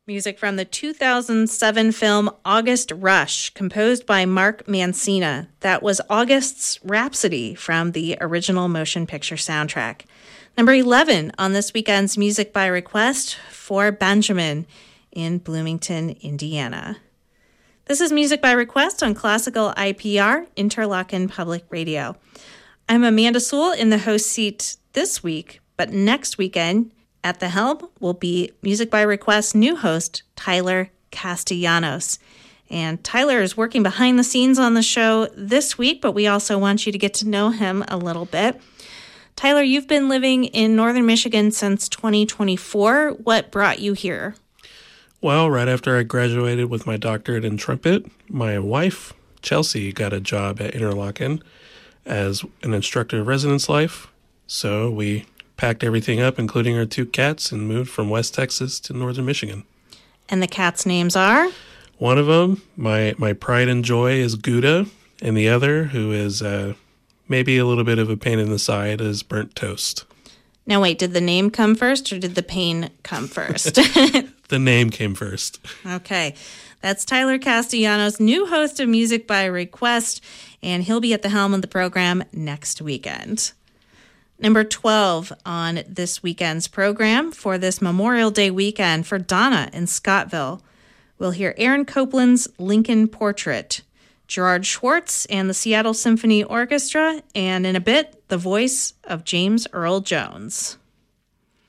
Music from the 2007 film August Rush, composed by Mark Mancina. That was August's Rhapsody from the original motion picture soundtrack. Number 11 on this weekend's Music by Request, For Benjamin in Bloomington, Indiana. This is Music by Request on Classical IPR, Interlochen Public Radio. I'm Amanda Sewell in the host seat this week, but next weekend at the helm will be Music by Request new host Tyler Castellanos. And Tyler is working behind the scenes on the show this week, but we also want you to get to know him a little bit. Tyler, you've been living in Northern Michigan since 2024. What brought you here? Well, right after I graduated with my doctorate in trumpet, my wife, Chelsea, got a job at Interlochen as an instructor of residence life. So we packed everything up, including our 2 cats, and moved from West Texas to Northern Michigan. And the cats' names are? One of them, my pride and joy, is Gouda, and the other, who is maybe a little bit of a pain in the side, is Burnt Toast. Now wait, did the name come first or did the pain come first? The name came first. Okay. That's Tyler Castellanos, new host of Music by Request, and he'll be at the helm of the program next weekend. Number 12 on this weekend's program for this Memorial Day weekend for Donna in Scottville. We'll hear Aaron Copland's Lincoln Portrait, Gerard Schwartz and the Seattle Symphony Orchestra, and in a bit, the voice of James Earl Jones.